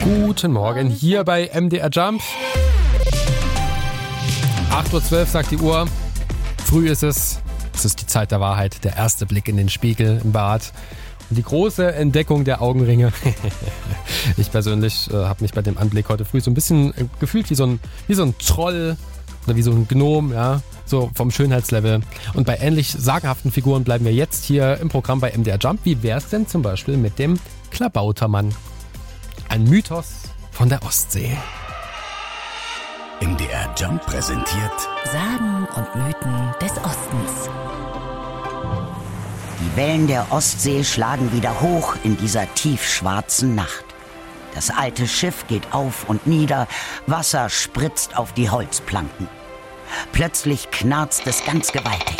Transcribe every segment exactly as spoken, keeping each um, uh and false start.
Guten Morgen hier bei M D R Jump. acht Uhr zwölf sagt die Uhr. Früh ist es. Es ist die Zeit der Wahrheit. Der erste Blick in den Spiegel im Bad. Und die große Entdeckung der Augenringe. Ich persönlich äh, habe mich bei dem Anblick heute früh so ein bisschen äh, gefühlt wie so ein, wie so ein Troll oder wie so ein Gnom, ja, so vom Schönheitslevel. Und bei ähnlich sagenhaften Figuren bleiben wir jetzt hier im Programm bei M D R Jump. Wie wär's denn zum Beispiel mit dem Klabautermann? Ein Mythos von der Ostsee. M D R Jump präsentiert Sagen und Mythen des Ostens. Die Wellen der Ostsee schlagen wieder hoch in dieser tiefschwarzen Nacht. Das alte Schiff geht auf und nieder, Wasser spritzt auf die Holzplanken. Plötzlich knarzt es ganz gewaltig.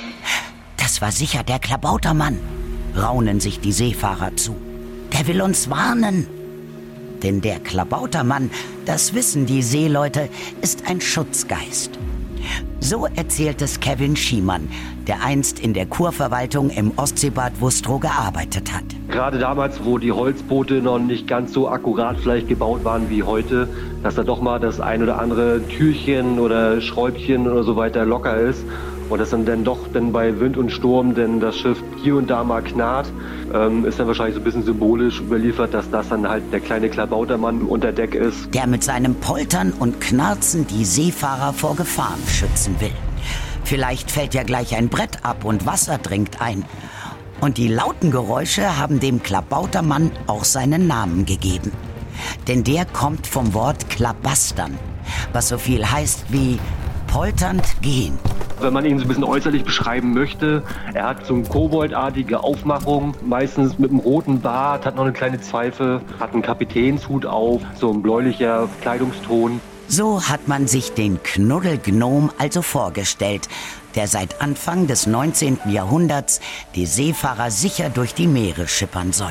Das war sicher der Klabautermann, raunen sich die Seefahrer zu. Der will uns warnen. Denn der Klabautermann, das wissen die Seeleute, ist ein Schutzgeist. So erzählt es Kevin Schiemann, der einst in der Kurverwaltung im Ostseebad Wustrow gearbeitet hat. Gerade damals, wo die Holzboote noch nicht ganz so akkurat vielleicht gebaut waren wie heute, dass da doch mal das ein oder andere Türchen oder Schräubchen oder so weiter locker ist und dass dann, dann doch dann bei Wind und Sturm denn das Schiff hier und da mal knarrt, ähm, ist dann wahrscheinlich so ein bisschen symbolisch überliefert, dass das dann halt der kleine Klabautermann unter Deck ist. Der mit seinem Poltern und Knarzen die Seefahrer vor Gefahren schützen will. Vielleicht fällt ja gleich ein Brett ab und Wasser dringt ein. Und die lauten Geräusche haben dem Klabautermann auch seinen Namen gegeben. Denn der kommt vom Wort klabastern, was so viel heißt wie polternd gehen. Wenn man ihn so ein bisschen äußerlich beschreiben möchte, er hat so eine koboldartige Aufmachung, meistens mit einem roten Bart, hat noch eine kleine Pfeife, hat einen Kapitänshut auf, so ein bläulicher Kleidungston. So hat man sich den Knuddelgnom also vorgestellt, der seit Anfang des neunzehnten Jahrhunderts die Seefahrer sicher durch die Meere schippern soll.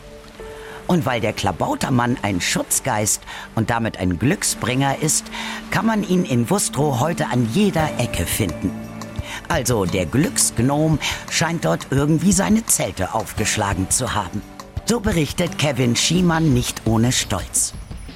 Und weil der Klabautermann ein Schutzgeist und damit ein Glücksbringer ist, kann man ihn in Wustrow heute an jeder Ecke finden. Also der Glücksgnom scheint dort irgendwie seine Zelte aufgeschlagen zu haben. So berichtet Kevin Schiemann nicht ohne Stolz.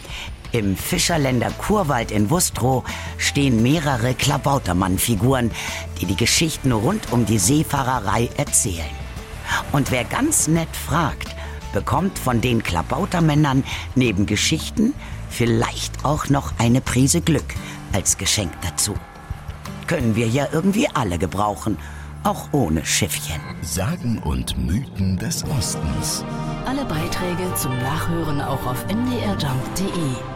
Im Fischerländer Kurwald in Wustrow stehen mehrere Klabautermann-Figuren, die die Geschichten rund um die Seefahrerei erzählen. Und wer ganz nett fragt, bekommt von den Klabautermännern neben Geschichten vielleicht auch noch eine Prise Glück als Geschenk dazu. Können wir ja irgendwie alle gebrauchen, auch ohne Schiffchen. Sagen und Mythen des Ostens. Alle Beiträge zum Nachhören auch auf m d r jump punkt d e.